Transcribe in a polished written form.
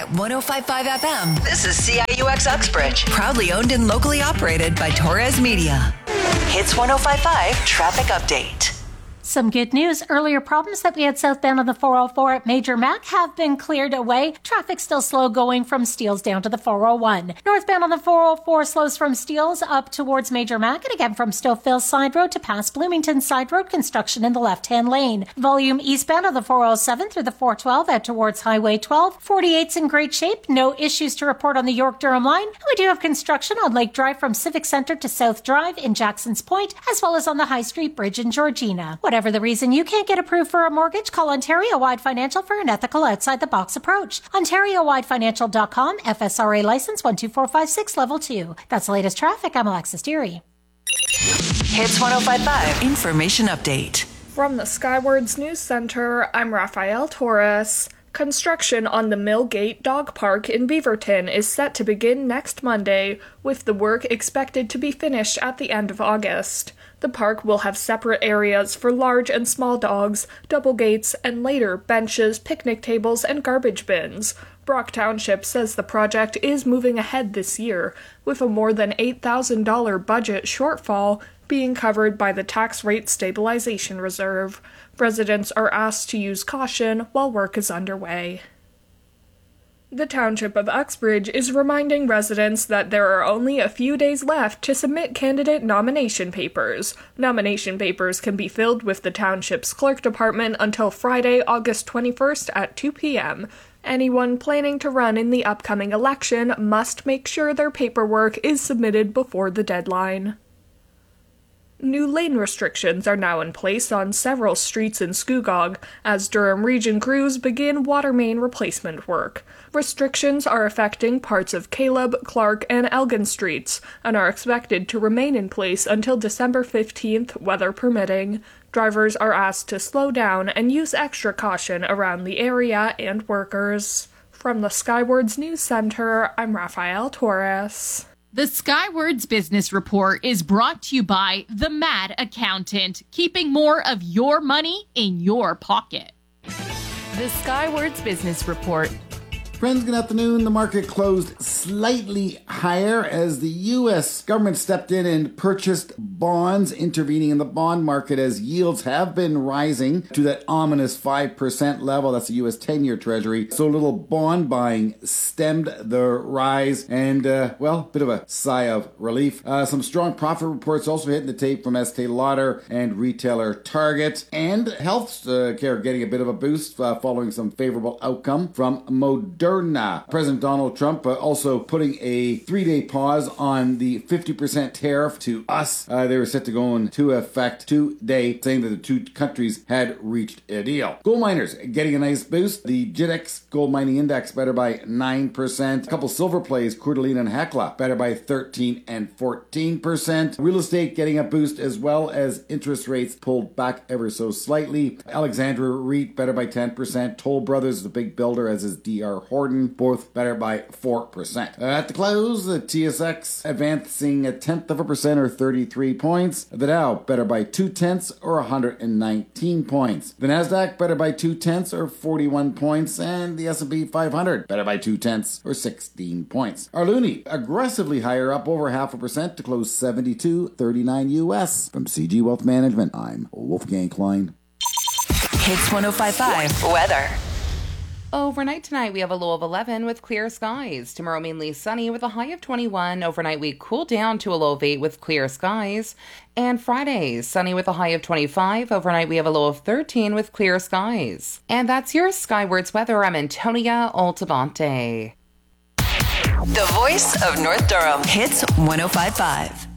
105.5 FM. This is CIUX Uxbridge. Proudly owned and locally operated by Torres Media. Hits 105.5 Traffic Update. Some good news. Earlier problems that we had southbound on the 404 at Major Mac have been cleared away. Traffic still slow going from Steeles down to the 401. Northbound on the 404 slows from Steeles up towards Major Mac and again from Stouffville Side Road to past Bloomington Side Road, construction in the left-hand lane. Volume eastbound of the 407 through the 412 out towards Highway 12. 48's in great shape. No issues to report on the York-Durham line. We do have construction on Lake Drive from Civic Centre to South Drive in Jackson's Point, as well as on the High Street Bridge in Georgina. Whatever the reason you can't get approved for a mortgage, call Ontario Wide Financial for an ethical outside-the-box approach. OntarioWideFinancial.com, FSRA license 12456, level 2. That's the latest traffic. I'm Alexis Deary. Hits 105.5 Information Update. From the Skywards News Center, I'm Rafael Torres. Construction on the Millgate Dog Park in Beaverton is set to begin next Monday, with the work expected to be finished at the end of August. The park will have separate areas for large and small dogs, double gates, and later benches, picnic tables, and garbage bins. Brock Township says the project is moving ahead this year, with a more than $8,000 budget shortfall being covered by the Tax Rate Stabilization Reserve. Residents are asked to use caution while work is underway. The Township of Uxbridge is reminding residents that there are only a few days left to submit candidate nomination papers. Nomination papers can be filled with the Township's Clerk Department until Friday, August 21st at 2 p.m. Anyone planning to run in the upcoming election must make sure their paperwork is submitted before the deadline. New lane restrictions are now in place on several streets in Scugog as Durham Region crews begin water main replacement work. Restrictions are affecting parts of Caleb, Clark, and Elgin streets and are expected to remain in place until December 15th, weather permitting. Drivers are asked to slow down and use extra caution around the area and workers. From the Skywards News Center, I'm Rafael Torres. The Skywards Business Report is brought to you by The Mad Accountant, keeping more of your money in your pocket. The Skywards Business Report. Friends, good afternoon. The market closed slightly higher as the U.S. government stepped in and purchased bonds, intervening in the bond market as yields have been rising to that ominous 5% level. That's the U.S. 10-year Treasury. So little bond buying stemmed the rise and, bit of a sigh of relief. Some strong profit reports also hitting the tape from Estee Lauder and retailer Target. And health care getting a bit of a boost following some favorable outcome from Moderna. President Donald Trump also putting a 3-day pause on the 50% tariff to us. They were set to go into effect today, saying that the two countries had reached a deal. Gold miners getting a nice boost. The GIDX Gold Mining Index better by 9%. A couple silver plays, Coeur d'Alene and Hecla, better by 13 and 14%. Real estate getting a boost as well as interest rates pulled back ever so slightly. Alexandra REIT better by 10%. Toll Brothers, the big builder, as is DR Horton, both better by 4%. At the close, the TSX advancing 0.1% or 33 points. The Dow better by 0.2 or 119 points. The Nasdaq better by 0.2 or 41 points, and the S&P 500 better by 0.2 or 16 points. Our loonie aggressively higher, up over 0.5% to close 72.39 US. From CG Wealth Management, I'm Wolfgang Klein. Hits 105.5 Weather. Overnight tonight, we have a low of 11 with clear skies. Tomorrow, mainly sunny with a high of 21. Overnight, we cool down to a low of 8 with clear skies. And Friday, sunny with a high of 25. Overnight, we have a low of 13 with clear skies. And that's your Skywards weather. I'm Antonia Altabante. The voice of North Durham. Hits 105.5.